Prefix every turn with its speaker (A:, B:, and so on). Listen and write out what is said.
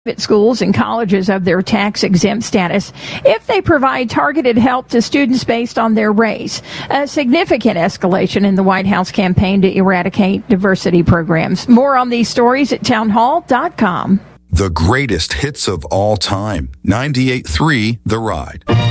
A: schools and colleges of their tax-exempt status if they provide targeted help to students based on their race. A significant escalation in the White House campaign to eradicate diversity programs. More on these stories at townhall.com.
B: The greatest hits of all time. 98.3 The Ride.